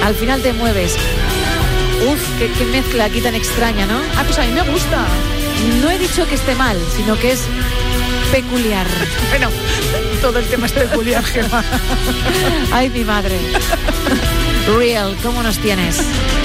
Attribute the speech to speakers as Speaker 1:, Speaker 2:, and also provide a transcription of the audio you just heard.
Speaker 1: Al final te mueves. Uf, qué mezcla aquí tan extraña, ¿no?
Speaker 2: Ah, pues a mí me gusta.
Speaker 1: No he dicho que esté mal, sino que es peculiar.
Speaker 2: Bueno, todo el tema es peculiar, Gemma.
Speaker 1: Ay, mi madre. Real, ¿cómo nos tienes?